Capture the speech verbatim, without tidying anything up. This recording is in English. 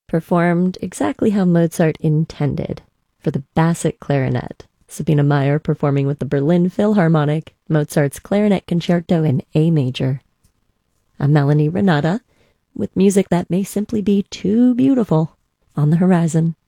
performed exactly how Mozart intended, for the Bassett clarinet. Sabine Meyer performing with the Berlin Philharmonic, Mozart's Clarinet Concerto in A major. I'm Melanie Renata, with music that may simply be too beautiful on the horizon.